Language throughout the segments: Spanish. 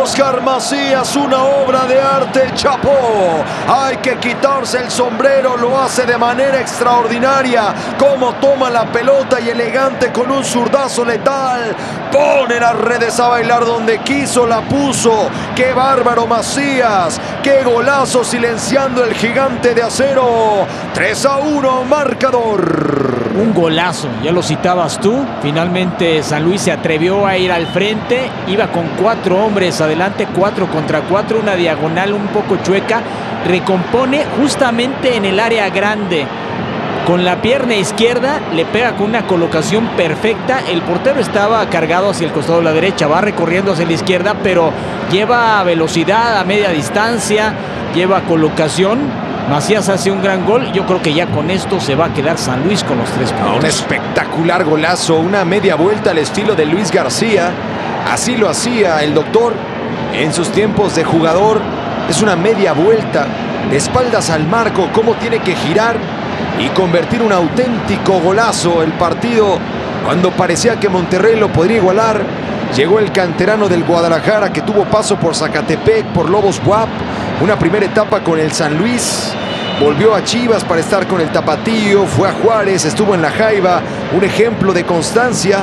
Óscar Macías, una obra de arte, chapó. Hay que quitarse el sombrero, lo hace de manera extraordinaria. Cómo toma la pelota y elegante con un zurdazo letal. Pone las redes a bailar donde quiso, la puso. ¡Qué bárbaro Macías! ¡Qué golazo silenciando el gigante de acero! 3-1 marcador. Un golazo, ya lo citabas tú. Finalmente San Luis se atrevió a ir al frente. Iba con 4 hombres adelante, 4 contra 4, una diagonal un poco chueca. Recompone justamente en el área grande. Con la pierna izquierda le pega con una colocación perfecta. El portero estaba cargado hacia el costado de la derecha, va recorriendo hacia la izquierda, pero lleva velocidad a media distancia, lleva colocación. Macías hace un gran gol. Yo creo que ya con esto se va a quedar San Luis con los 3 puntos. Un espectacular golazo, una media vuelta al estilo de Luis García. Así lo hacía el doctor en sus tiempos de jugador. Es una media vuelta de espaldas al marco, cómo tiene que girar y convertir un auténtico golazo. El partido, cuando parecía que Monterrey lo podría igualar, llegó el canterano del Guadalajara, que tuvo paso por Zacatepec, por Lobos WAP, una primera etapa con el San Luis, volvió a Chivas para estar con el Tapatío, fue a Juárez, estuvo en la Jaiba, un ejemplo de constancia,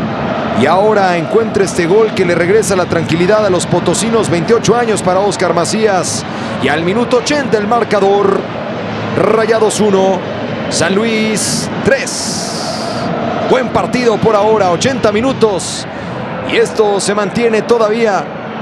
y ahora encuentra este gol que le regresa la tranquilidad a los potosinos. 28 años para Óscar Macías, y al minuto 80 el marcador: Rayados 1, San Luis 3. Buen partido por ahora, 80 minutos, y esto se mantiene todavía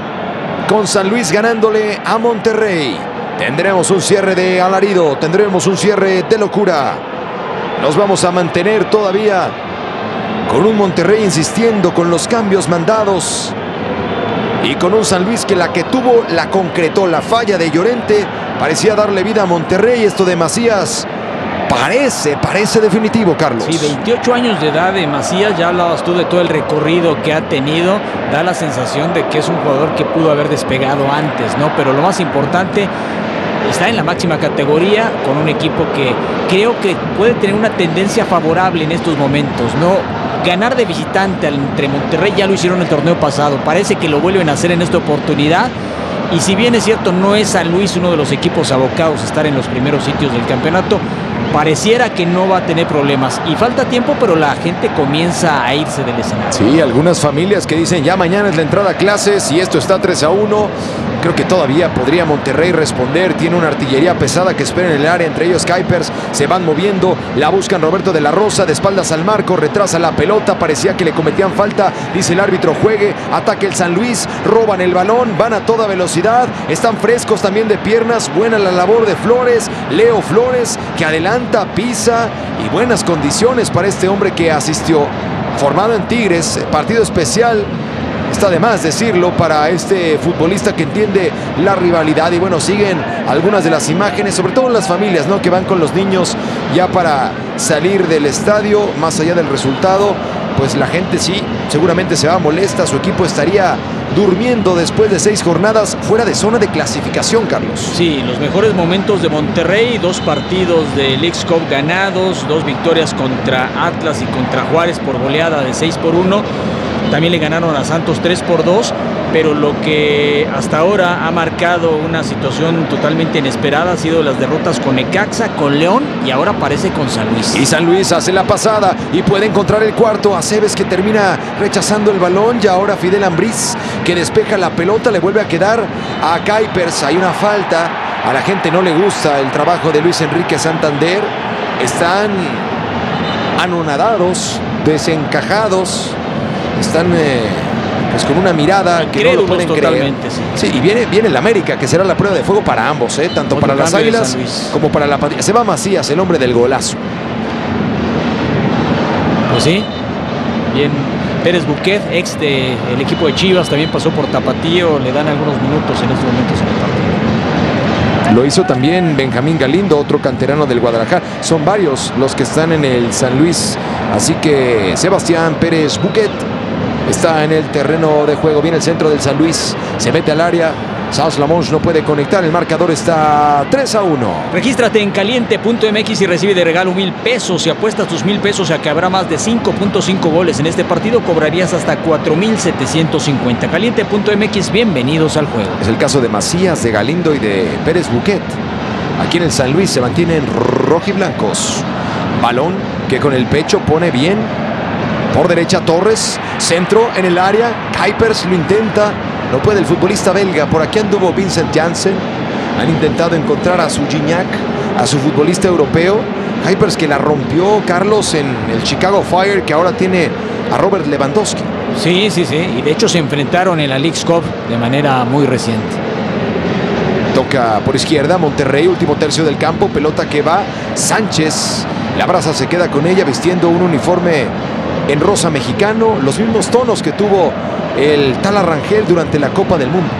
con San Luis ganándole a Monterrey. Tendremos un cierre de alarido, tendremos un cierre de locura. Nos vamos a mantener todavía con un Monterrey insistiendo con los cambios mandados, y con un San Luis que la que tuvo la concretó. La falla de Llorente parecía darle vida a Monterrey. Esto de Macías parece definitivo, Carlos. Sí, 28 años de edad de Macías. Ya hablabas tú de todo el recorrido que ha tenido. Da la sensación de que es un jugador que pudo haber despegado antes, ¿no? Pero lo más importante, está en la máxima categoría con un equipo que creo que puede tener una tendencia favorable en estos momentos, ¿no? Ganar de visitante entre Monterrey ya lo hicieron el torneo pasado. Parece que lo vuelven a hacer en esta oportunidad. Y si bien es cierto, no es San Luis uno de los equipos abocados a estar en los primeros sitios del campeonato, pareciera que no va a tener problemas. Y falta tiempo, pero la gente comienza a irse del escenario. Sí, algunas familias que dicen ya mañana es la entrada a clases y esto está 3-1. Creo que todavía podría Monterrey responder. Tiene una artillería pesada que espera en el área, entre ellos Kuipers. Se van moviendo, la buscan Roberto de la Rosa, de espaldas al marco, retrasa la pelota, parecía que le cometían falta, dice el árbitro juegue, ataque el San Luis, roban el balón, van a toda velocidad, están frescos también de piernas. Buena la labor de Flores, Leo Flores, que adelanta, pisa, y buenas condiciones para este hombre que asistió, formado en Tigres, partido especial. Está de más decirlo para este futbolista que entiende la rivalidad. Y bueno, siguen algunas de las imágenes, sobre todo las familias, ¿no?, que van con los niños ya para salir del estadio. Más allá del resultado, pues la gente sí, seguramente se va molesta. Su equipo estaría durmiendo después de 6 jornadas fuera de zona de clasificación, Carlos. Sí, los mejores momentos de Monterrey: 2 partidos de Leagues Cup ganados, 2 victorias contra Atlas y contra Juárez por goleada de 6-1. También le ganaron a Santos 3-2, pero lo que hasta ahora ha marcado una situación totalmente inesperada ha sido las derrotas con Necaxa, con León y ahora parece con San Luis. Y San Luis hace la pasada y puede encontrar el cuarto. Aceves, que termina rechazando el balón, y ahora Fidel Ambriz, que despeja la pelota, le vuelve a quedar a Kuipers. Hay una falta, a la gente no le gusta el trabajo de Luis Enrique Santander. Están anonadados, desencajados. Están pues con una mirada que no lo pueden creer. Sí, y viene el América, que será la prueba de fuego para ambos, tanto otro para las Águilas como para la Patria. Se va Macías, el hombre del golazo. Pues sí, bien. Pérez Buquet, ex del equipo de Chivas, también pasó por Tapatío. Le dan algunos minutos en estos momentos en el partido. Lo hizo también Benjamín Galindo, otro canterano del Guadalajara. Son varios los que están en el San Luis. Así que Sebastián Pérez Buquet está en el terreno de juego. Viene el centro del San Luis, se mete al área. Saus Lamonge no puede conectar, el marcador está 3-1. Regístrate en caliente.mx y recibe de regalo 1,000 pesos. Si apuestas tus 1,000 pesos a que habrá más de 5.5 goles en este partido, cobrarías hasta 4,750. Caliente.mx, bienvenidos al juego. Es el caso de Macías, de Galindo y de Pérez Buquet. Aquí en el San Luis se mantienen rojiblancos. Balón que con el pecho pone bien. Por derecha Torres, centro en el área. Kuipers lo intenta. No puede el futbolista belga. Por aquí anduvo Vincent Janssen. Han intentado encontrar a su Gignac, a su futbolista europeo. Kuipers que la rompió, Carlos, en el Chicago Fire, que ahora tiene a Robert Lewandowski. Sí. Y de hecho se enfrentaron en la Leagues Cup de manera muy reciente. Toca por izquierda Monterrey, último tercio del campo. Pelota que va Sánchez. La Brasa se queda con ella vistiendo un uniforme en rosa mexicano. Los mismos tonos que tuvo el Tala Rangel durante la Copa del Mundo.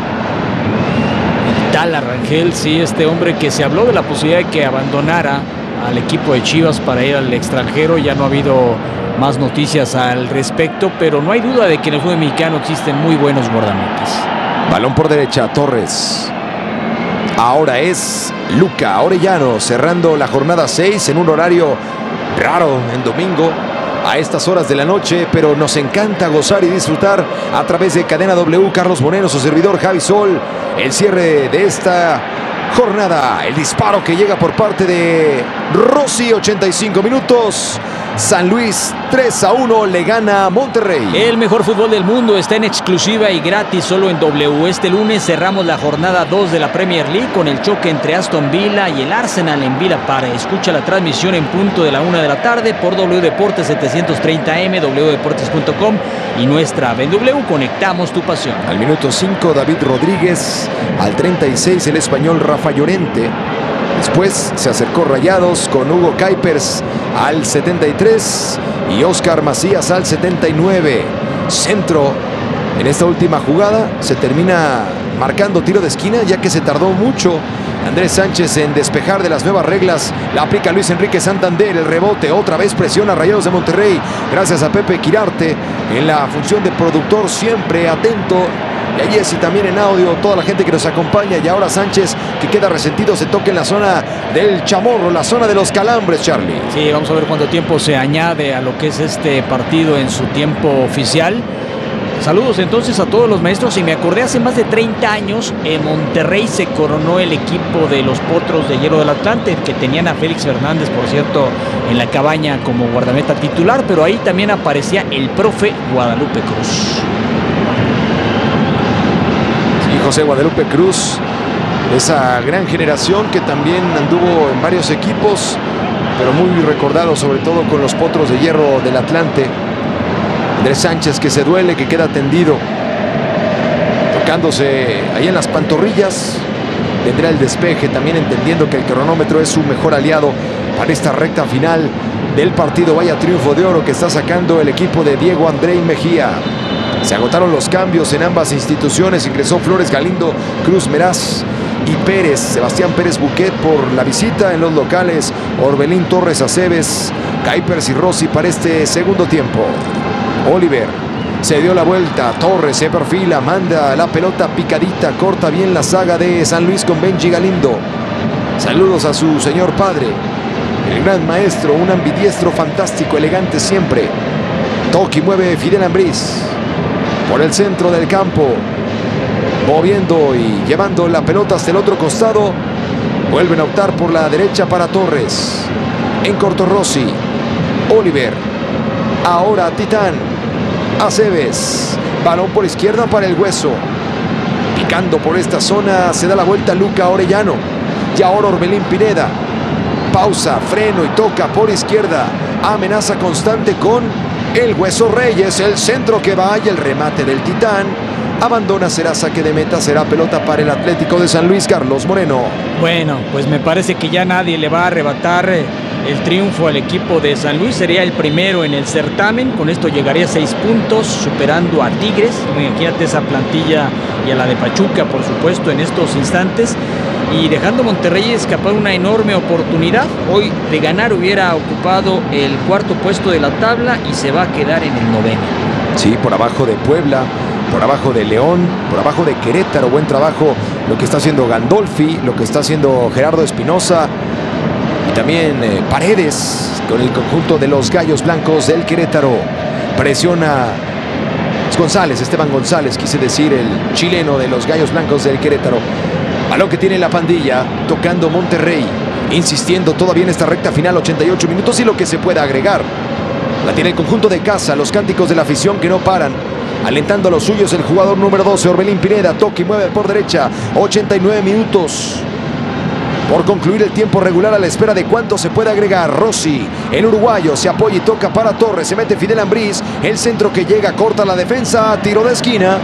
El Tala Rangel, sí, este hombre que se habló de la posibilidad de que abandonara al equipo de Chivas para ir al extranjero. Ya no ha habido más noticias al respecto, pero no hay duda de que en el fútbol mexicano existen muy buenos guardametas. Balón por derecha, Torres. Ahora es Luca Orellano cerrando la jornada 6 en un horario raro en domingo a estas horas de la noche, pero nos encanta gozar y disfrutar a través de Cadena W. Carlos Moreno, su servidor Javi Sol. El cierre de esta jornada, el disparo que llega por parte de Rossi, 85 minutos. San Luis 3-1 le gana a Monterrey. El mejor fútbol del mundo está en exclusiva y gratis solo en W. Este lunes cerramos la jornada 2 de la Premier League con el choque entre Aston Villa y el Arsenal en Villa Park. Escucha la transmisión en punto de la 1 de la tarde por W Deportes 730M, wdeportes.com y nuestra app en W. Conectamos tu pasión. Al minuto 5 David Rodríguez, al 36 el español Rafa Llorente. Después se acercó Rayados con Hugo Kuipers al 73 y Oscar Macías al 79. Centro en esta última jugada. Se termina marcando tiro de esquina ya que se tardó mucho Andrés Sánchez en despejar de las nuevas reglas. La aplica Luis Enrique Santander. El rebote otra vez presiona a Rayados de Monterrey. Gracias a Pepe Quirarte en la función de productor, siempre atento. Y a Jessy también en audio, toda la gente que nos acompaña. Y ahora Sánchez, que queda resentido, se toca en la zona del Chamorro, la zona de los calambres, Charlie. Sí, vamos a ver cuánto tiempo se añade a lo que es este partido en su tiempo oficial. Saludos entonces a todos los maestros. Y me acordé, hace más de 30 años en Monterrey se coronó el equipo de los Potros de Hierro del Atlante, que tenían a Félix Fernández, por cierto, en la cabaña como guardameta titular, pero ahí también aparecía el profe Guadalupe Cruz. José Guadalupe Cruz, esa gran generación que también anduvo en varios equipos, pero muy recordado sobre todo con los Potros de Hierro del Atlante. Andrés Sánchez, que se duele, que queda tendido, tocándose ahí en las pantorrillas. Tendrá el despeje, también entendiendo que el cronómetro es su mejor aliado para esta recta final del partido. Vaya triunfo de oro que está sacando el equipo de Diego Andrei Mejía. Se agotaron los cambios en ambas instituciones. Ingresó Flores, Galindo, Cruz Meraz y Pérez. Sebastián Pérez Buquet por la visita. En los locales, Orbelín Torres, Aceves, Kuipers y Rossi para este segundo tiempo. Oliver se dio la vuelta. Torres se perfila, manda la pelota picadita. Corta bien la saga de San Luis con Benji Galindo. Saludos a su señor padre, el gran maestro, un ambidiestro fantástico, elegante siempre. Toki mueve Fidel Ambriz por el centro del campo, moviendo y llevando la pelota hasta el otro costado. Vuelven a optar por la derecha para Torres. En corto Rossi, Oliver, ahora Titán, Aceves, balón por izquierda para el Hueso. Picando por esta zona, se da la vuelta Luca Orellano. Y ahora Orbelín Pineda. Pausa, freno y toca por izquierda. Amenaza constante con el Hueso Reyes, el centro que va y el remate del Titán. Abandona, será saque de meta, será pelota para el Atlético de San Luis. Carlos Moreno. Bueno, pues me parece que ya nadie le va a arrebatar el triunfo al equipo de San Luis. Sería el primero en el certamen. Con esto llegaría a 6 puntos, superando a Tigres. Imagínate esa plantilla, y a la de Pachuca, por supuesto, en estos instantes. Y dejando Monterrey escapar una enorme oportunidad. Hoy de ganar hubiera ocupado el 4.º puesto de la tabla y se va a quedar en el 9º. Sí, por abajo de Puebla, por abajo de León, por abajo de Querétaro. Buen trabajo lo que está haciendo Gandolfi, lo que está haciendo Gerardo Espinosa y también Paredes con el conjunto de los Gallos Blancos del Querétaro. Presiona González, Esteban González, quise decir, el chileno de los Gallos Blancos del Querétaro. Balón que tiene la pandilla, tocando Monterrey, insistiendo todavía en esta recta final, 88 minutos y lo que se pueda agregar. La tiene el conjunto de casa, los cánticos de la afición que no paran. Alentando a los suyos el jugador número 12, Orbelín Pineda, toca y mueve por derecha, 89 minutos. Por concluir el tiempo regular a la espera de cuánto se puede agregar. Rossi, el uruguayo, se apoya y toca para Torres. Se mete Fidel Ambriz. El centro que llega, corta la defensa. Tiro de esquina.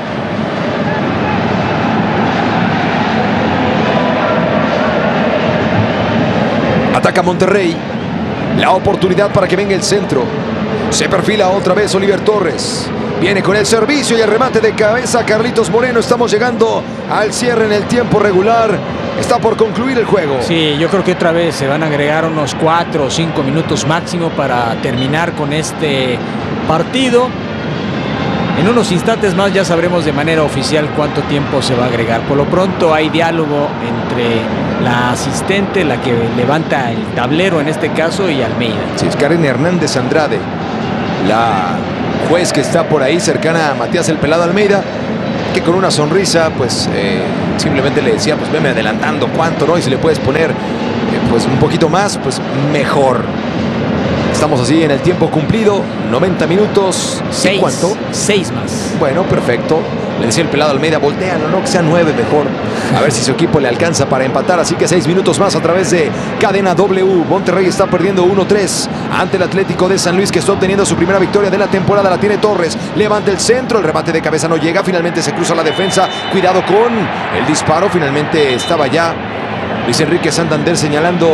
Ataca Monterrey. La oportunidad para que venga el centro. Se perfila otra vez Oliver Torres. Viene con el servicio y el remate de cabeza Carlitos Moreno. Estamos llegando al cierre en el tiempo regular. Está por concluir el juego. Sí, yo creo que otra vez se van a agregar unos 4 o 5 minutos máximo para terminar con este partido. En unos instantes más ya sabremos de manera oficial cuánto tiempo se va a agregar. Por lo pronto hay diálogo entre la asistente, la que levanta el tablero en este caso, y Almeida. Sí, es Karen Hernández Andrade, la juez que está por ahí cercana a Matías el Pelado Almeida, que con una sonrisa pues simplemente le decía, pues veme adelantando cuánto, ¿no? Y si le puedes poner pues un poquito más, pues mejor. Estamos así en el tiempo cumplido, 90 minutos. 6. ¿Cuánto? 6 más. Bueno, perfecto. Le decía el Pelado Almeida, voltealo, no que sea 9 mejor. A ver si su equipo le alcanza para empatar. Así que 6 minutos más a través de Cadena W. Monterrey está perdiendo 1-3 ante el Atlético de San Luis, que está obteniendo su primera victoria de la temporada. La tiene Torres, levanta el centro, el remate de cabeza no llega. Finalmente se cruza la defensa. Cuidado con el disparo. Finalmente estaba ya Luis Enrique Santander señalando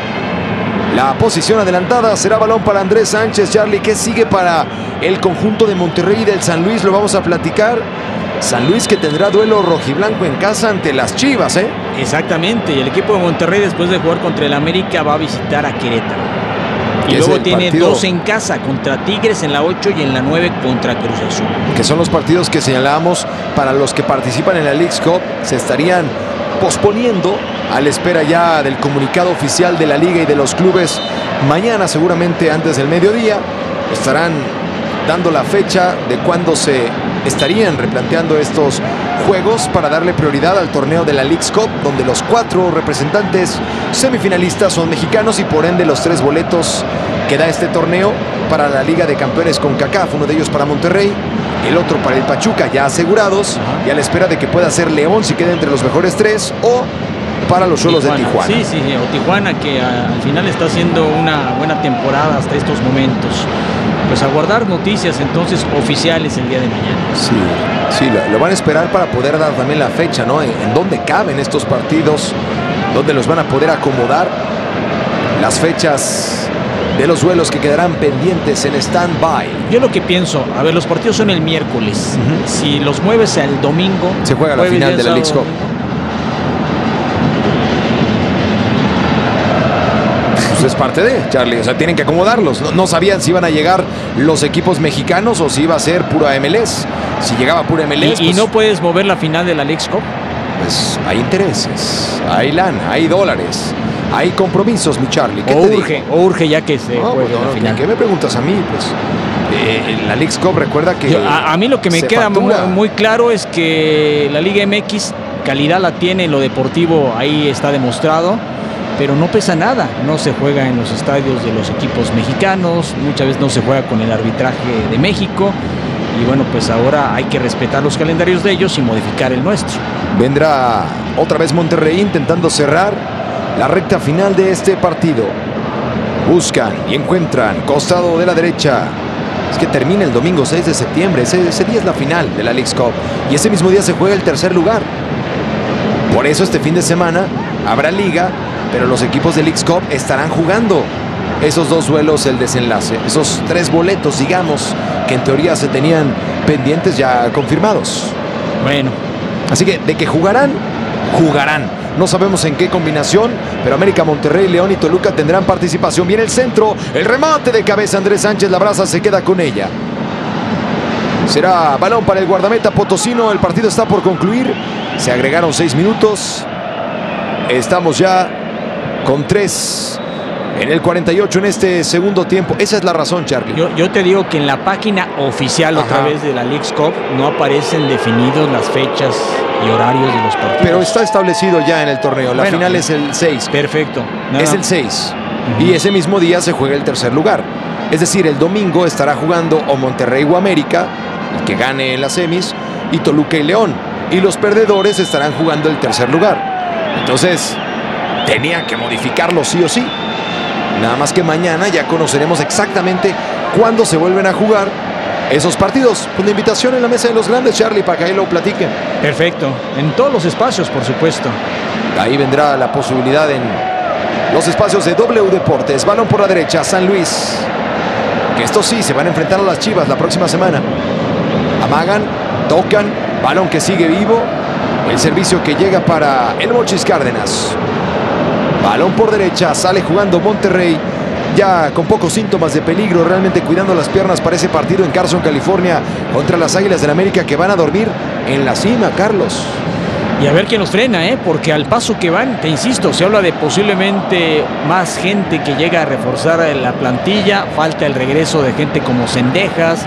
la posición adelantada. Será balón para Andrés Sánchez. Charlie, ¿qué sigue para el conjunto de Monterrey y del San Luis? Lo vamos a platicar. San Luis que tendrá duelo rojiblanco en casa ante las Chivas, ¿eh? Exactamente, y el equipo de Monterrey, después de jugar contra el América, va a visitar a Querétaro. Y luego tiene partido 2 en casa, contra Tigres en la 8 y en la 9 contra Cruz Azul. Que son los partidos que señalábamos para los que participan en la Leagues Cup. Se estarían posponiendo a la espera ya del comunicado oficial de la liga y de los clubes. Mañana, seguramente antes del mediodía, estarán dando la fecha de cuándo se estarían replanteando estos juegos para darle prioridad al torneo de la Leagues Cup, donde los 4 representantes semifinalistas son mexicanos y por ende los 3 boletos que da este torneo para la Liga de Campeones CONCACAF, uno de ellos para Monterrey, el otro para el Pachuca, ya asegurados, y a la espera de que pueda ser León si queda entre los mejores 3, o para los Xolos de Tijuana. Sí, o Tijuana, que al final está haciendo una buena temporada hasta estos momentos. Pues a guardar noticias entonces oficiales el día de mañana. Sí, lo van a esperar para poder dar también la fecha, ¿no? En dónde caben estos partidos, dónde los van a poder acomodar, las fechas de los duelos que quedarán pendientes en stand-by. Yo lo que pienso, a ver, los partidos son el miércoles. Si los mueves al domingo, se juega la final de la Leagues Cup. Es parte de, Charlie, o sea, tienen que acomodarlos. No sabían si iban a llegar los equipos mexicanos o si iba a ser pura MLS. Si llegaba pura MLS, y no puedes mover la final de la Leagues Cup. Pues hay intereses, hay lana, hay dólares, hay compromisos, mi Charlie. ¿Qué te digo? Urge ya que se juegue la final. ¿Qué me preguntas a mí? Pues la Leagues Cup, recuerda que a mí lo que me queda muy claro es que la Liga MX calidad la tiene, en lo deportivo ahí está demostrado, pero no pesa nada, no se juega en los estadios de los equipos mexicanos, muchas veces no se juega con el arbitraje de México, y bueno, pues ahora hay que respetar los calendarios de ellos y modificar el nuestro. Vendrá otra vez Monterrey intentando cerrar la recta final de este partido. Buscan y encuentran costado de la derecha. Es que termina el domingo 6 de septiembre, ese día es la final de la Leagues Cup, y ese mismo día se juega el tercer lugar. Por eso este fin de semana habrá liga, pero los equipos de Leagues Cup estarán jugando esos 2 duelos, el desenlace, esos 3 boletos, digamos, que en teoría se tenían pendientes ya confirmados. Bueno, así que de que jugarán. No sabemos en qué combinación, pero América, Monterrey, León y Toluca tendrán participación. Viene el centro, el remate de cabeza, Andrés Sánchez Labraza se queda con ella. Será balón para el guardameta potosino. El partido está por concluir. Se agregaron 6 minutos. Estamos ya con 3 en el 48 en este segundo tiempo. Esa es la razón, Charlie. Yo te digo que en la página oficial otra vez de la Leagues Cup no aparecen definidos las fechas y horarios de los partidos. Pero está establecido ya en el torneo. La final es el 6. Perfecto. Es el 6. Y ese mismo día se juega el tercer lugar. Es decir, el domingo estará jugando o Monterrey o América, el que gane en las semis, y Toluca y León. Y los perdedores estarán jugando el tercer lugar. Entonces, tenía que modificarlo sí o sí. Nada más que mañana ya conoceremos exactamente cuándo se vuelven a jugar esos partidos. Una invitación en la mesa de los grandes, Charlie, para que ahí lo platiquen. Perfecto. En todos los espacios, por supuesto. Ahí vendrá la posibilidad en los espacios de W Deportes. Balón por la derecha, San Luis. Que estos sí se van a enfrentar a las Chivas la próxima semana. Amagan, tocan, balón que sigue vivo. El servicio que llega para el Mochis Cárdenas. Balón por derecha, sale jugando Monterrey. Ya con pocos síntomas de peligro, realmente cuidando las piernas para ese partido en Carson, California, contra las Águilas del América, que van a dormir en la cima, Carlos. Y a ver quién los frena, porque al paso que van, te insisto, se habla de posiblemente más gente que llega a reforzar la plantilla. Falta el regreso de gente como Cendejas,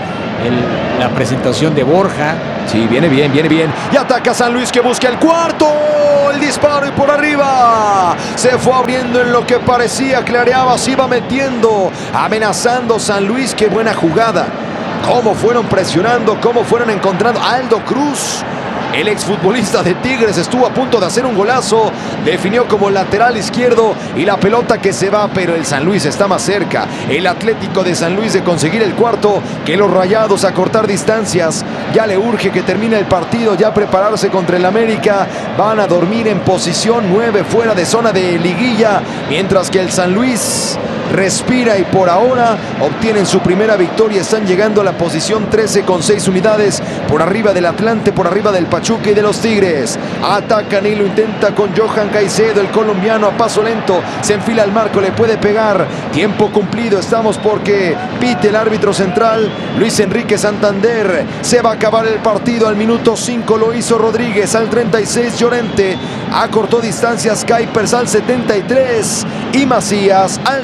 la presentación de Borja. Sí, viene bien, viene bien. Y ataca San Luis, que busca el cuarto. El disparo y por arriba. Se fue abriendo en lo que parecía, clareaba, se iba metiendo, amenazando San Luis. Qué buena jugada. Cómo fueron presionando, cómo fueron encontrando. Aldo Cruz, el exfutbolista de Tigres, estuvo a punto de hacer un golazo. Definió como lateral izquierdo y la pelota que se va, pero el San Luis está más cerca. El Atlético de San Luis de conseguir el cuarto que los Rayados, a cortar distancias. Ya le urge que termine el partido, ya prepararse contra el América. Van a dormir en posición 9 fuera de zona de liguilla, mientras que el San Luis respira y por ahora obtienen su primera victoria. Están llegando a la posición 13 con 6 unidades por arriba del Atlante, por arriba del Pachuca y de los Tigres. Atacan y lo intenta con Johan Caicedo, el colombiano, a paso lento. Se enfila al marco, le puede pegar. Tiempo cumplido, estamos porque pite el árbitro central, Luis Enrique Santander. Se va a acabar el partido al minuto 5, lo hizo Rodríguez. Al 36, Llorente. Acortó distancias Kuipers al 73 y Macías al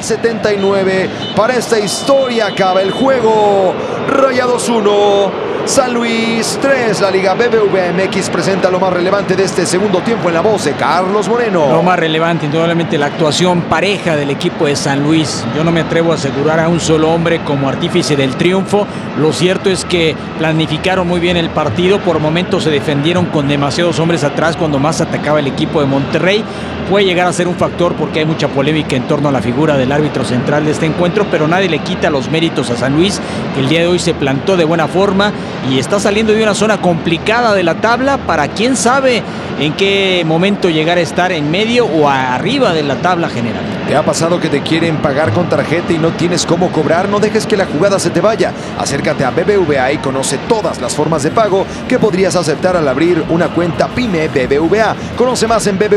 79. Para esta historia acaba el juego. Rayados 1, San Luis 3. La Liga BBVA MX presenta lo más relevante de este segundo tiempo en la voz de Carlos Moreno. Lo más relevante, indudablemente, la actuación pareja del equipo de San Luis. Yo no me atrevo a asegurar a un solo hombre como artífice del triunfo. Lo cierto es que planificaron muy bien el partido. Por momentos se defendieron con demasiados hombres atrás cuando más atacaba el equipo de Monterrey. Puede llegar a ser un factor porque hay mucha polémica en torno a la figura del árbitro central de este encuentro, pero nadie le quita los méritos a San Luis, que el día de hoy se plantó de buena forma y está saliendo de una zona complicada de la tabla para quién sabe en qué momento llegar a estar en medio o arriba de la tabla general. ¿Te ha pasado que te quieren pagar con tarjeta y no tienes cómo cobrar? No dejes que la jugada se te vaya. Acércate a BBVA y conoce todas las formas de pago que podrías aceptar al abrir una cuenta PYME BBVA. Conoce más en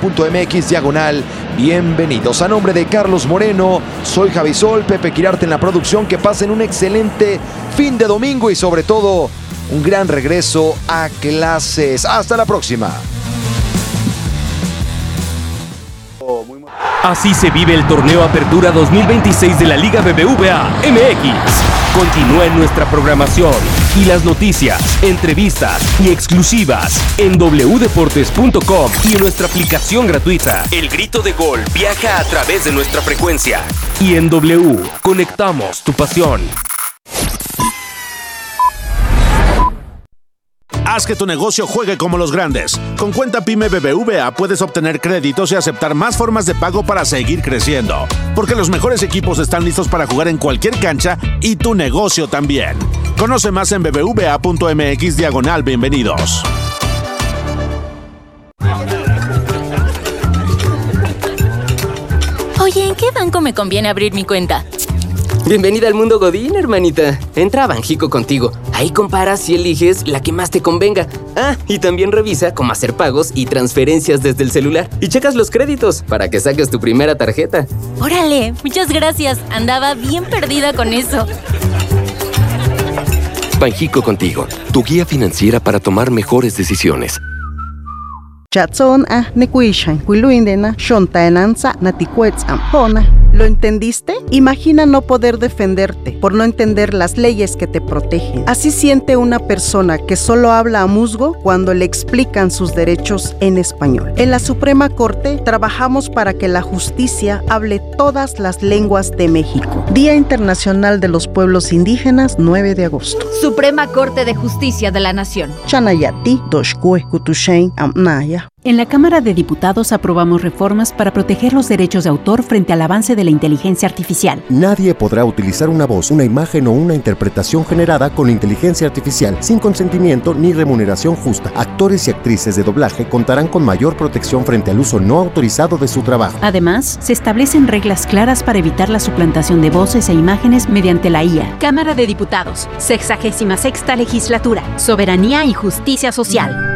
bbva.mx/bienvenidos. A nombre de Carlos Moreno, soy Javi Sol, Pepe Quirarte en la producción. Que pasen un excelente fin de domingo y sobre todo un gran regreso a clases. Hasta la próxima. Así se vive el torneo Apertura 2026 de la Liga BBVA MX. Continúa en nuestra programación y las noticias, entrevistas y exclusivas en wdeportes.com y en nuestra aplicación gratuita. El grito de gol viaja a través de nuestra frecuencia. Y en W, conectamos tu pasión. Haz que tu negocio juegue como los grandes. Con cuenta PYME BBVA puedes obtener créditos y aceptar más formas de pago para seguir creciendo. Porque los mejores equipos están listos para jugar en cualquier cancha y tu negocio también. Conoce más en bbva.mx/bienvenidos. Oye, ¿en qué banco me conviene abrir mi cuenta? Bienvenida al mundo Godín, hermanita. Entra a Banjico contigo. Ahí comparas y eliges la que más te convenga. Ah, y también revisa cómo hacer pagos y transferencias desde el celular. Y checas los créditos para que saques tu primera tarjeta. ¡Órale! Muchas gracias. Andaba bien perdida con eso. Banjico Contigo, tu guía financiera para tomar mejores decisiones. Chatson nekuishan kuiluindena shontaenanza naticuetzam. ¿Lo entendiste? Imagina no poder defenderte por no entender las leyes que te protegen. Así siente una persona que solo habla a musgo cuando le explican sus derechos en español. En la Suprema Corte trabajamos para que la justicia hable todas las lenguas de México. Día Internacional de los Pueblos Indígenas, 9 de agosto. Suprema Corte de Justicia de la Nación. Chanayati, Doshkue, Kutushain, Amnaya. En la Cámara de Diputados aprobamos reformas para proteger los derechos de autor frente al avance de la inteligencia artificial. Nadie podrá utilizar una voz, una imagen o una interpretación generada con inteligencia artificial sin consentimiento ni remuneración justa. Actores y actrices de doblaje contarán con mayor protección frente al uso no autorizado de su trabajo. Además, se establecen reglas claras para evitar la suplantación de voces e imágenes mediante la IA. Cámara de Diputados, 66ª Legislatura, Soberanía y Justicia Social.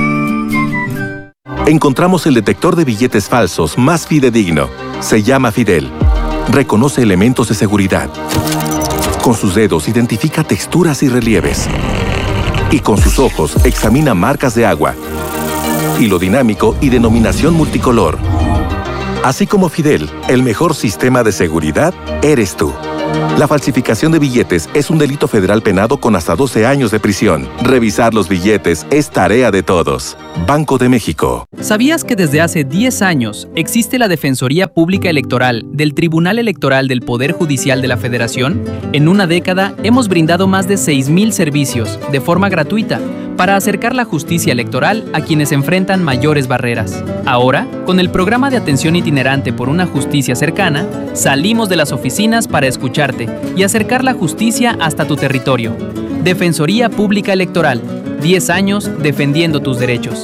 Encontramos el detector de billetes falsos más fidedigno. Se llama Fidel. Reconoce elementos de seguridad. Con sus dedos identifica texturas y relieves. Y con sus ojos examina marcas de agua, hilo dinámico y denominación multicolor. Así como Fidel, el mejor sistema de seguridad eres tú. La falsificación de billetes es un delito federal penado con hasta 12 años de prisión. Revisar los billetes es tarea de todos. Banco de México. ¿Sabías que desde hace 10 años existe la Defensoría Pública Electoral del Tribunal Electoral del Poder Judicial de la Federación? En una década hemos brindado más de 6,000 servicios de forma gratuita para acercar la justicia electoral a quienes enfrentan mayores barreras. Ahora, con el programa de atención itinerante por una justicia cercana, salimos de las oficinas para escucharte y acercar la justicia hasta tu territorio. Defensoría Pública Electoral, 10 años defendiendo tus derechos.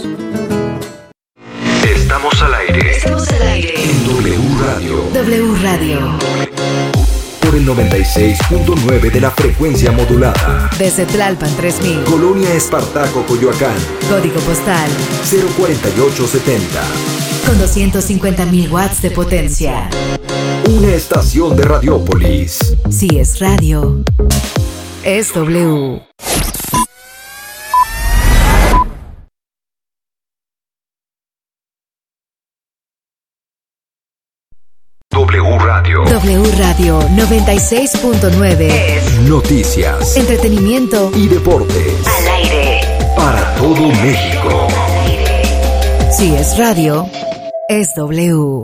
Estamos al aire. Estamos al aire. En W Radio. W Radio. Por el 96.9 de la frecuencia modulada. Desde Tlalpan 3000. Colonia Espartaco, Coyoacán. Código postal 04870. Con 250,000 watts de potencia. Una estación de Radiópolis. Si es radio, es W. W Radio. W Radio 96.9. Noticias, entretenimiento y deportes. Al aire. Para todo México. Si es radio, es W.